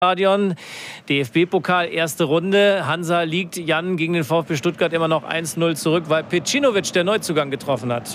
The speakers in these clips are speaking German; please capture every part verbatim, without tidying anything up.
Stadion. D F B-Pokal, erste Runde. Hansa liegt, Jan, gegen den VfB Stuttgart immer noch eins null zurück, weil Pecinovic, der Neuzugang, getroffen hat.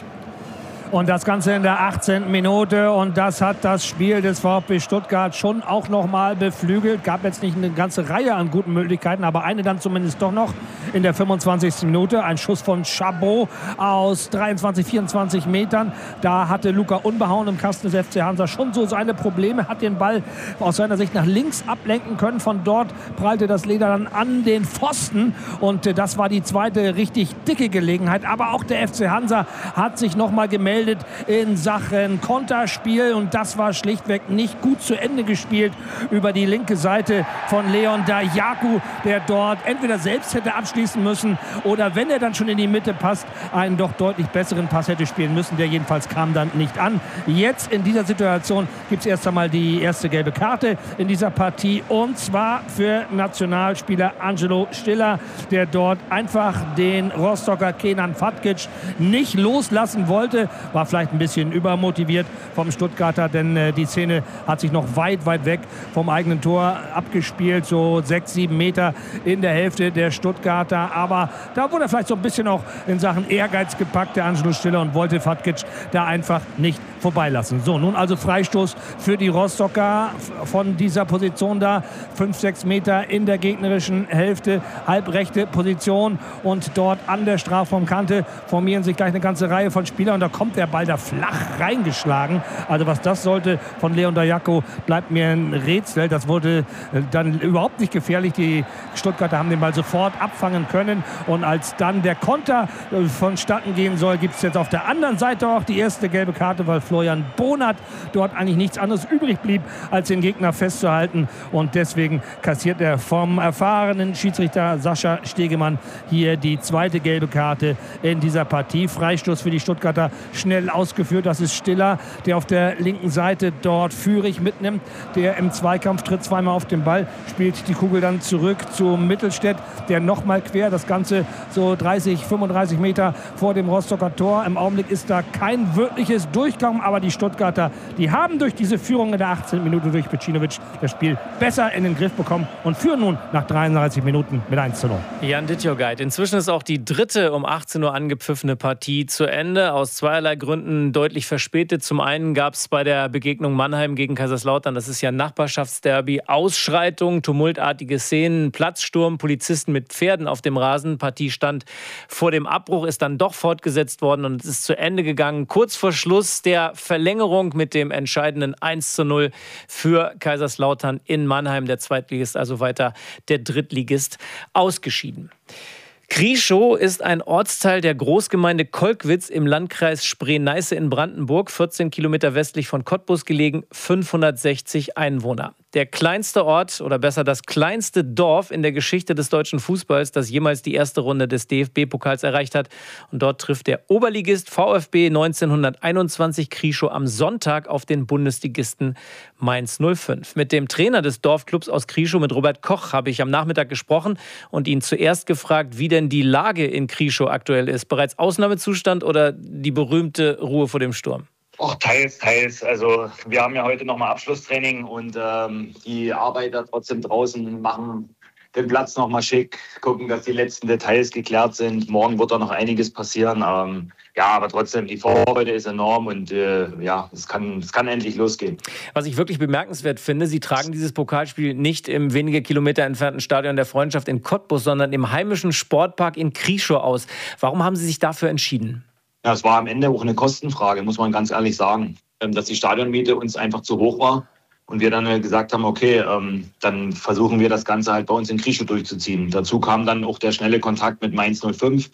Und das Ganze in der achtzehnten Minute. Und das hat das Spiel des VfB Stuttgart schon auch noch mal beflügelt. Gab jetzt nicht eine ganze Reihe an guten Möglichkeiten, aber eine dann zumindest doch noch in der fünfundzwanzigsten Minute. Ein Schuss von Chabot aus dreiundzwanzig, vierundzwanzig Metern. Da hatte Luca Unbehauen im Kasten des F C Hansa schon so seine Probleme. Hat den Ball aus seiner Sicht nach links ablenken können. Von dort prallte das Leder dann an den Pfosten. Und das war die zweite richtig dicke Gelegenheit. Aber auch der F C Hansa hat sich noch mal gemeldet in Sachen Konterspiel, und das war schlichtweg nicht gut zu Ende gespielt über die linke Seite von Leon Dajaku, der dort entweder selbst hätte abschließen müssen oder, wenn er dann schon in die Mitte passt, einen doch deutlich besseren Pass hätte spielen müssen. Der jedenfalls kam dann nicht an. Jetzt in dieser Situation gibt es erst einmal die erste gelbe Karte in dieser Partie, und zwar für Nationalspieler Angelo Stiller, der dort einfach den Rostocker Kenan Fatkic nicht loslassen wollte. War vielleicht ein bisschen übermotiviert vom Stuttgarter, denn äh, die Szene hat sich noch weit, weit weg vom eigenen Tor abgespielt. So sechs, sieben Meter in der Hälfte der Stuttgarter. Aber da wurde er vielleicht so ein bisschen auch in Sachen Ehrgeiz gepackt, der Angelo Stiller, und wollte Fatkic da einfach nicht vorbeilassen. So, nun also Freistoß für die Rostocker von dieser Position da. fünf, sechs Meter in der gegnerischen Hälfte, halbrechte Position, und dort an der Strafraumkante formieren sich gleich eine ganze Reihe von Spielern, und da kommt der Ball da flach reingeschlagen. Also was das sollte von Leon Dajaku, bleibt mir ein Rätsel. Das wurde dann überhaupt nicht gefährlich. Die Stuttgarter haben den Ball sofort abfangen können, und als dann der Konter vonstatten gehen soll, gibt es jetzt auf der anderen Seite auch die erste gelbe Karte, weil Florian Bonat dort eigentlich nichts anderes übrig blieb, als den Gegner festzuhalten, und deswegen kassiert er vom erfahrenen Schiedsrichter Sascha Stegemann hier die zweite gelbe Karte in dieser Partie. Freistoß für die Stuttgarter, schnell ausgeführt. Das ist Stiller, der auf der linken Seite dort Führig mitnimmt, der im Zweikampf tritt zweimal auf den Ball, spielt die Kugel dann zurück zu Mittelstädt, der nochmal quer, das Ganze so dreißig, fünfunddreißig Meter vor dem Rostocker Tor. Im Augenblick ist da kein wirkliches Durchkommen, aber die Stuttgarter, die haben durch diese Führung in der achtzehnten Minute durch Pecinovic das Spiel besser in den Griff bekommen und führen nun nach dreiunddreißig Minuten mit eins zu null. Jan Dittjogait. Inzwischen ist auch die dritte um achtzehn Uhr angepfiffene Partie zu Ende. Aus zweierlei Gründen deutlich verspätet. Zum einen gab es bei der Begegnung Mannheim gegen Kaiserslautern, das ist ja ein Nachbarschaftsderby, Ausschreitungen, tumultartige Szenen, Platzsturm, Polizisten mit Pferden auf dem Rasen. Partie stand vor dem Abbruch, ist dann doch fortgesetzt worden und es ist zu Ende gegangen. Kurz vor Schluss der Verlängerung mit dem entscheidenden eins zu null für Kaiserslautern in Mannheim. Der Zweitligist, also weiter der Drittligist, ausgeschieden. Krieschow ist ein Ortsteil der Großgemeinde Kolkwitz im Landkreis Spree-Neiße in Brandenburg, vierzehn Kilometer westlich von Cottbus gelegen, fünfhundertsechzig Einwohner. Der kleinste Ort, oder besser das kleinste Dorf in der Geschichte des deutschen Fußballs, das jemals die erste Runde des D F B-Pokals erreicht hat. Und dort trifft der Oberligist VfB neunzehnhunderteinundzwanzig Krieschow am Sonntag auf den Bundesligisten Mainz null fünf. Mit dem Trainer des Dorfclubs aus Krieschow, mit Robert Koch, habe ich am Nachmittag gesprochen und ihn zuerst gefragt, wie denn die Lage in Krieschow aktuell ist. Bereits Ausnahmezustand oder die berühmte Ruhe vor dem Sturm? Auch teils, teils. Also wir haben ja heute nochmal Abschlusstraining, und ähm, die Arbeiter trotzdem draußen machen den Platz nochmal schick, gucken, dass die letzten Details geklärt sind. Morgen wird da noch einiges passieren. Ähm, ja, aber trotzdem, die Vorfreude ist enorm, und äh, ja, es kann, es kann endlich losgehen. Was ich wirklich bemerkenswert finde, Sie tragen dieses Pokalspiel nicht im wenige Kilometer entfernten Stadion der Freundschaft in Cottbus, sondern im heimischen Sportpark in Krieschow aus. Warum haben Sie sich dafür entschieden? Ja, es war am Ende auch eine Kostenfrage, muss man ganz ehrlich sagen, dass die Stadionmiete uns einfach zu hoch war und wir dann gesagt haben, okay, dann versuchen wir das Ganze halt bei uns in Krieschow durchzuziehen. Dazu kam dann auch der schnelle Kontakt mit Mainz null fünf,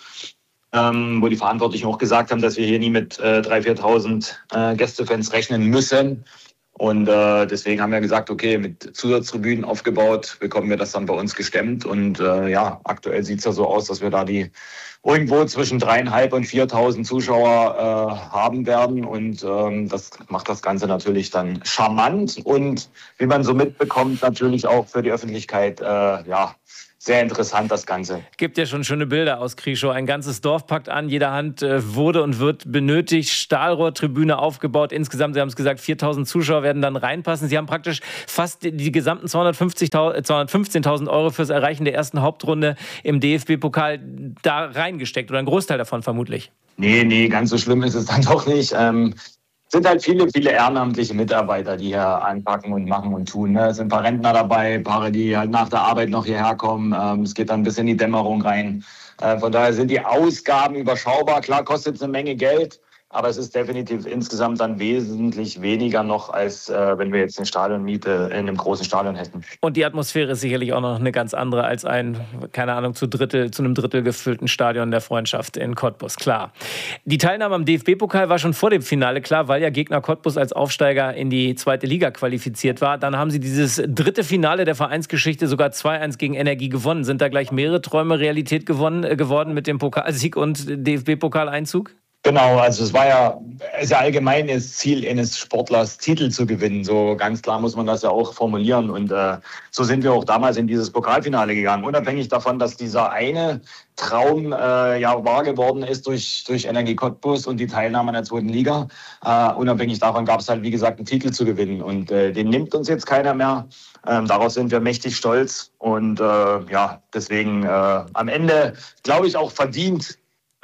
wo die Verantwortlichen auch gesagt haben, dass wir hier nie mit dreitausend, viertausend Gästefans rechnen müssen. Und äh, deswegen haben wir gesagt, okay, mit Zusatztribünen aufgebaut, bekommen wir das dann bei uns gestemmt. Und äh, ja, aktuell sieht es ja so aus, dass wir da die irgendwo zwischen dreieinhalb und viertausend Zuschauer äh, haben werden. Und ähm, das macht das Ganze natürlich dann charmant. Und wie man so mitbekommt, natürlich auch für die Öffentlichkeit äh, ja sehr interessant, das Ganze. Gibt ja schon schöne Bilder aus Krieschow. Ein ganzes Dorf packt an, jeder Hand äh, wurde und wird benötigt. Stahlrohrtribüne aufgebaut. Insgesamt, Sie haben es gesagt, viertausend Zuschauer werden dann reinpassen. Sie haben praktisch fast die gesamten zweihundertfünfzehntausend Euro fürs Erreichen der ersten Hauptrunde im D F B-Pokal da reingesteckt. Oder ein Großteil davon vermutlich. Nee, nee, ganz so schlimm ist es dann doch nicht. Ähm sind halt viele, viele ehrenamtliche Mitarbeiter, die hier anpacken und machen und tun. Ne? Es sind ein paar Rentner dabei, Paare, die halt nach der Arbeit noch hierher kommen. Ähm, es geht dann bis in die Dämmerung rein. Äh, von daher sind die Ausgaben überschaubar. Klar kostet es eine Menge Geld, aber es ist definitiv insgesamt dann wesentlich weniger noch, als äh, wenn wir jetzt eine Stadionmiete in einem großen Stadion hätten. Und die Atmosphäre ist sicherlich auch noch eine ganz andere als ein, keine Ahnung, zu Drittel, zu einem Drittel gefüllten Stadion der Freundschaft in Cottbus, klar. Die Teilnahme am D F B-Pokal war schon vor dem Finale klar, weil ja Gegner Cottbus als Aufsteiger in die zweite Liga qualifiziert war. Dann haben sie dieses dritte Finale der Vereinsgeschichte sogar zwei eins gegen Energie gewonnen. Sind da gleich mehrere Träume Realität gewonnen, äh, geworden mit dem Pokalsieg und D F B-Pokaleinzug? Genau, also es war ja, es ist ja allgemein das Ziel eines Sportlers, Titel zu gewinnen. So ganz klar muss man das ja auch formulieren. Und äh, so sind wir auch damals in dieses Pokalfinale gegangen. Unabhängig davon, dass dieser eine Traum äh, ja wahr geworden ist durch, durch Energie Cottbus und die Teilnahme in der zweiten Liga. Äh, unabhängig davon gab es halt, wie gesagt, einen Titel zu gewinnen. Und äh, den nimmt uns jetzt keiner mehr. Ähm, darauf sind wir mächtig stolz. Und äh, ja, deswegen äh, am Ende, glaube ich, auch verdient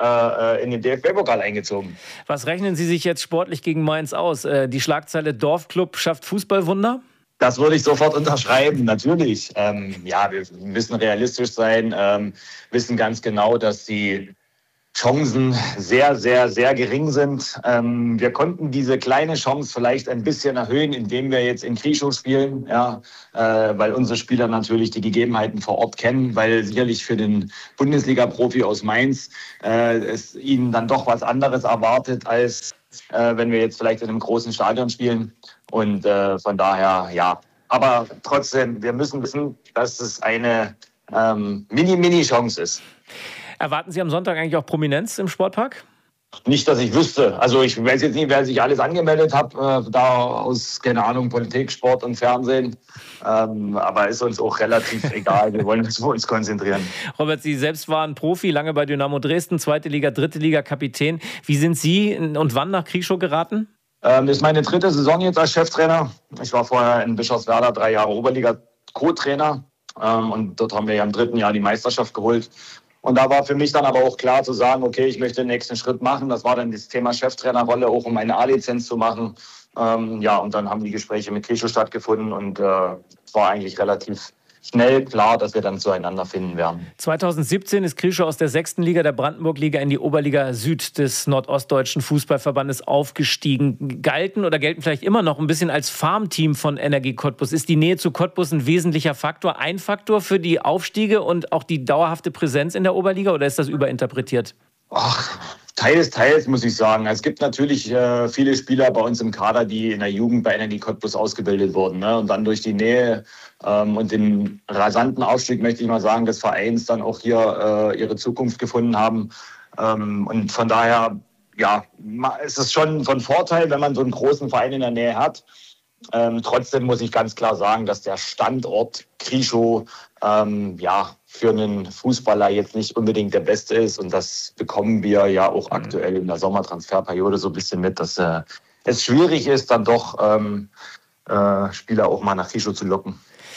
in den D F B-Pokal eingezogen. Was rechnen Sie sich jetzt sportlich gegen Mainz aus? Die Schlagzeile Dorfclub schafft Fußballwunder? Das würde ich sofort unterschreiben, natürlich. Ähm, ja, wir müssen realistisch sein, ähm, wissen ganz genau, dass die Chancen sehr, sehr, sehr gering sind. Ähm, wir konnten diese kleine Chance vielleicht ein bisschen erhöhen, indem wir jetzt in Krieschow spielen, ja, äh, weil unsere Spieler natürlich die Gegebenheiten vor Ort kennen, weil sicherlich für den Bundesliga-Profi aus Mainz äh, es ihnen dann doch was anderes erwartet, als äh, wenn wir jetzt vielleicht in einem großen Stadion spielen. Und äh, von daher, ja. Aber trotzdem, wir müssen wissen, dass es eine ähm, Mini-Mini-Chance ist. Erwarten Sie am Sonntag eigentlich auch Prominenz im Sportpark? Nicht, dass ich wüsste. Also ich weiß jetzt nicht, wer sich alles angemeldet hat, äh, da aus, keine Ahnung, Politik, Sport und Fernsehen. Ähm, aber ist uns auch relativ egal. Wir wollen uns auf uns konzentrieren. Robert, Sie selbst waren Profi, lange bei Dynamo Dresden, zweite Liga, dritte Liga, Kapitän. Wie sind Sie und wann nach Krieschow geraten? Ähm, das ist meine dritte Saison jetzt als Cheftrainer. Ich war vorher in Bischofswerda drei Jahre Oberliga-Co-Trainer. Ähm, und dort haben wir ja im dritten Jahr die Meisterschaft geholt. Und da war für mich dann aber auch klar zu sagen, okay, ich möchte den nächsten Schritt machen. Das war dann das Thema Cheftrainerrolle, auch um eine A-Lizenz zu machen. Ähm, ja, und dann haben die Gespräche mit Krieschow stattgefunden und äh, es war eigentlich relativ schnell klar, dass wir dann zueinander finden werden. zweitausendsiebzehn ist Krieschow aus der sechsten Liga der Brandenburg-Liga in die Oberliga Süd des Nordostdeutschen Fußballverbandes aufgestiegen. Galten oder gelten vielleicht immer noch ein bisschen als Farmteam von Energie Cottbus. Ist die Nähe zu Cottbus ein wesentlicher Faktor, ein Faktor für die Aufstiege und auch die dauerhafte Präsenz in der Oberliga oder ist das überinterpretiert? Ach, teils, teils, muss ich sagen. Es gibt natürlich äh, viele Spieler bei uns im Kader, die in der Jugend bei Energie Cottbus ausgebildet wurden. Ne? Und dann durch die Nähe ähm, und den rasanten Aufstieg, möchte ich mal sagen, des Vereins dann auch hier äh, ihre Zukunft gefunden haben. Ähm, und von daher, ja, ist es schon von Vorteil, wenn man so einen großen Verein in der Nähe hat. Ähm, trotzdem muss ich ganz klar sagen, dass der Standort Krieschow ähm, ja, für einen Fußballer jetzt nicht unbedingt der beste ist. Und das bekommen wir ja auch aktuell in der Sommertransferperiode so ein bisschen mit, dass äh, es schwierig ist, dann doch ähm, äh, Spieler auch mal nach Krieschow zu locken.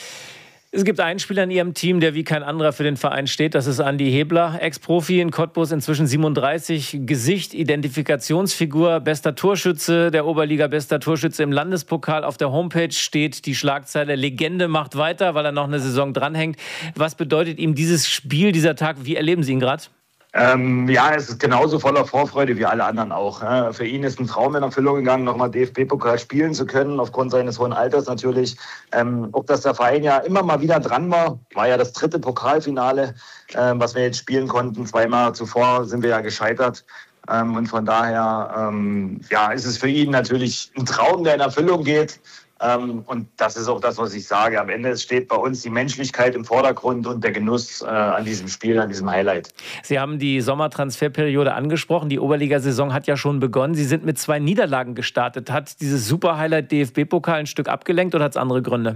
Es gibt einen Spieler in Ihrem Team, der wie kein anderer für den Verein steht. Das ist Andi Hebler, Ex-Profi in Cottbus, inzwischen siebenunddreißig. Gesicht, Identifikationsfigur, bester Torschütze der Oberliga, bester Torschütze im Landespokal. Auf der Homepage steht die Schlagzeile Legende macht weiter, weil er noch eine Saison dranhängt. Was bedeutet ihm dieses Spiel, dieser Tag? Wie erleben Sie ihn gerade? Ähm, ja, es ist genauso voller Vorfreude wie alle anderen auch. Ja. Für ihn ist ein Traum in Erfüllung gegangen, nochmal D F B-Pokal spielen zu können, aufgrund seines hohen Alters natürlich. Ähm, ob das der Verein ja immer mal wieder dran war, war ja das dritte Pokalfinale, äh, was wir jetzt spielen konnten. Zweimal zuvor sind wir ja gescheitert. Ähm, und von daher ähm, ja, ist es für ihn natürlich ein Traum, der in Erfüllung geht. Ähm, und das ist auch das, was ich sage. Am Ende steht bei uns die Menschlichkeit im Vordergrund und der Genuss äh, an diesem Spiel, an diesem Highlight. Sie haben die Sommertransferperiode angesprochen. Die Oberligasaison hat ja schon begonnen. Sie sind mit zwei Niederlagen gestartet. Hat dieses Super-Highlight D F B-Pokal ein Stück abgelenkt oder hat es andere Gründe?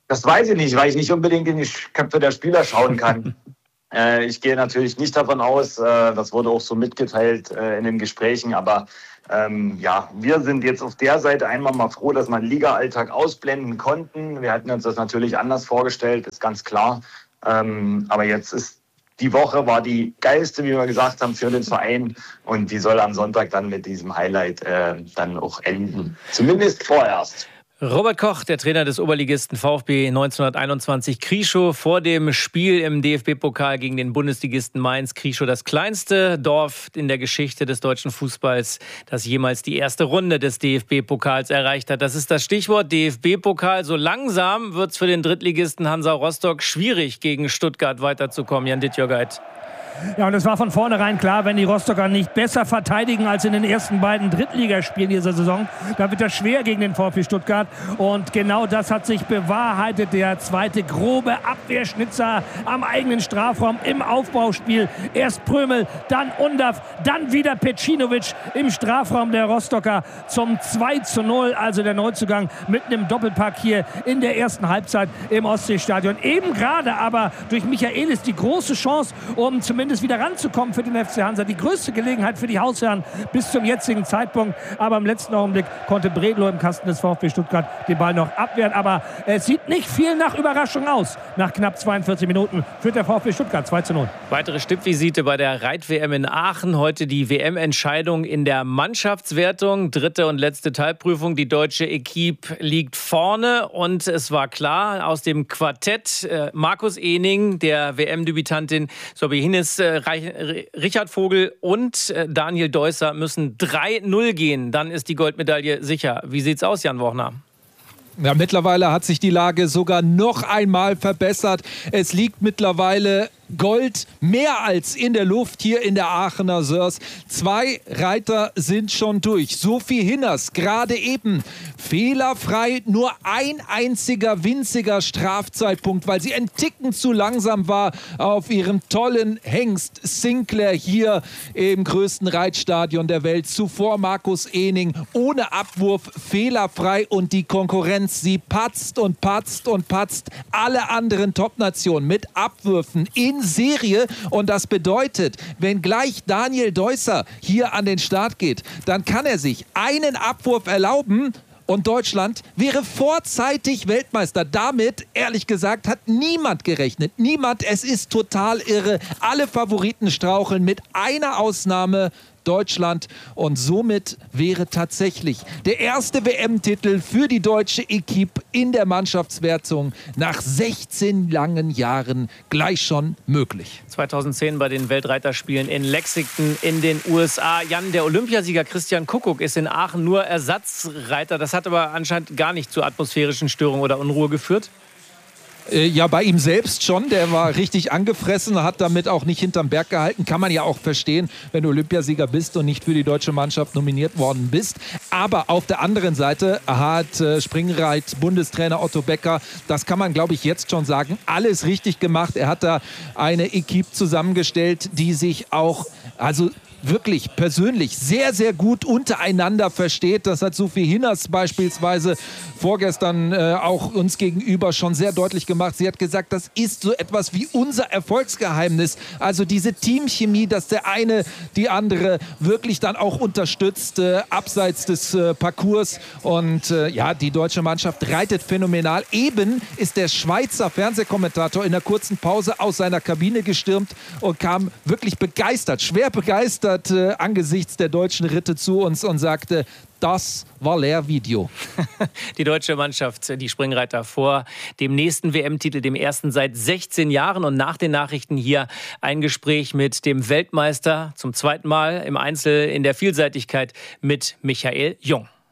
Das weiß ich nicht, weil ich nicht unbedingt in die Köpfe der Spieler schauen kann. äh, ich gehe natürlich nicht davon aus, äh, das wurde auch so mitgeteilt äh, in den Gesprächen, aber ähm, ja, wir sind jetzt auf der Seite einmal mal froh, dass wir den Liga-Alltag ausblenden konnten. Wir hatten uns das natürlich anders vorgestellt, ist ganz klar. Ähm, aber jetzt ist die Woche war die geilste, wie wir gesagt haben, für den Verein und die soll am Sonntag dann mit diesem Highlight äh, dann auch enden. Zumindest vorerst. Robert Koch, der Trainer des Oberligisten VfB neunzehnhunderteinundzwanzig Krieschow, vor dem Spiel im D F B-Pokal gegen den Bundesligisten Mainz. Krieschow, das kleinste Dorf in der Geschichte des deutschen Fußballs, das jemals die erste Runde des D F B-Pokals erreicht hat. Das ist das Stichwort D F B-Pokal. So langsam wird es für den Drittligisten Hansa Rostock schwierig, gegen Stuttgart weiterzukommen. Jan Dittjörgeit. Ja, und es war von vornherein klar, wenn die Rostocker nicht besser verteidigen als in den ersten beiden Drittligaspielen dieser Saison, dann wird das schwer gegen den VfB Stuttgart. Und genau das hat sich bewahrheitet. Der zweite grobe Abwehrschnitzer am eigenen Strafraum im Aufbauspiel. Erst Prömel, dann Undav, dann wieder Pecinovic im Strafraum der Rostocker zum zwei zu null. Also der Neuzugang mit einem Doppelpack hier in der ersten Halbzeit im Ostseestadion. Eben gerade aber durch Michaelis die große Chance, um zumindest wieder ranzukommen für den F C Hansa. Die größte Gelegenheit für die Hausherren bis zum jetzigen Zeitpunkt. Aber im letzten Augenblick konnte Bredlow im Kasten des VfB Stuttgart den Ball noch abwehren. Aber es sieht nicht viel nach Überraschung aus. Nach knapp zweiundvierzig Minuten führt der VfB Stuttgart zwei zu null. Weitere Stippvisite bei der Reit-W M in Aachen. Heute die W M-Entscheidung in der Mannschaftswertung. Dritte und letzte Teilprüfung. Die deutsche Equipe liegt vorne. Und es war klar, aus dem Quartett äh, Markus Ehning, der W M-Debütantin Sobi Hines, Richard Vogel und Daniel Deusser müssen drei null gehen. Dann ist die Goldmedaille sicher. Wie sieht's aus, Jan Wochner? Ja, mittlerweile hat sich die Lage sogar noch einmal verbessert. Es liegt mittlerweile Gold mehr als in der Luft hier in der Aachener Sörs. Zwei Reiter sind schon durch. Sophie Hinners gerade eben fehlerfrei, nur ein einziger winziger Strafzeitpunkt, weil sie ein Ticken zu langsam war auf ihrem tollen Hengst Sinclair hier im größten Reitstadion der Welt. Zuvor Markus Ehning ohne Abwurf fehlerfrei und die Konkurrenz, sie patzt und patzt und patzt. Alle anderen Top-Nationen mit Abwürfen in Serie und das bedeutet, wenn gleich Daniel Deusser hier an den Start geht, dann kann er sich einen Abwurf erlauben und Deutschland wäre vorzeitig Weltmeister. Damit, ehrlich gesagt, hat niemand gerechnet. Niemand, es ist total irre. Alle Favoriten straucheln mit einer Ausnahme. Deutschland und somit wäre tatsächlich der erste W M-Titel für die deutsche Equipe in der Mannschaftswertung nach sechzehn langen Jahren gleich schon möglich. zweitausendzehn bei den Weltreiterspielen in Lexington in den U S A. Jan, der Olympiasieger Christian Kuckuck ist in Aachen nur Ersatzreiter. Das hat aber anscheinend gar nicht zu atmosphärischen Störungen oder Unruhe geführt. Ja, bei ihm selbst schon. Der war richtig angefressen, hat damit auch nicht hinterm Berg gehalten. Kann man ja auch verstehen, wenn du Olympiasieger bist und nicht für die deutsche Mannschaft nominiert worden bist. Aber auf der anderen Seite hat äh, Springreit-Bundestrainer Otto Becker, das kann man, glaube ich, jetzt schon sagen, alles richtig gemacht. Er hat da eine Equipe zusammengestellt, die sich auch, also wirklich persönlich sehr, sehr gut untereinander versteht. Das hat Sophie Hinners beispielsweise vorgestern äh, auch uns gegenüber schon sehr deutlich gemacht. Sie hat gesagt, das ist so etwas wie unser Erfolgsgeheimnis. Also diese Teamchemie, dass der eine die andere wirklich dann auch unterstützt, äh, abseits des äh, Parcours. Und äh, ja, die deutsche Mannschaft reitet phänomenal. Eben ist der Schweizer Fernsehkommentator in einer kurzen Pause aus seiner Kabine gestürmt und kam wirklich begeistert, schwer begeistert, Äh, angesichts der deutschen Ritte zu uns und sagte, das war Lehrvideo. Die deutsche Mannschaft, die Springreiter vor dem nächsten W M-Titel, dem ersten seit sechzehn Jahren. Und nach den Nachrichten hier ein Gespräch mit dem Weltmeister zum zweiten Mal im Einzel in der Vielseitigkeit mit Michael Jung.